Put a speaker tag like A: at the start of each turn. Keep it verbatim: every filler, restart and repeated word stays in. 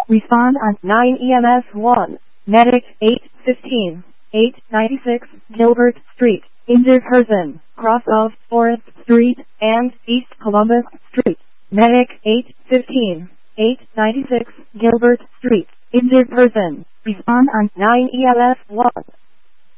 A: Respond on nine E M S one. Medic eight fifteen, eight ninety-six Gilbert Street. Injured person, cross of Forest Street and East Columbus Street. Medic eight fifteen, eight ninety-six Gilbert Street. Injured person. Respond on nine E M S one.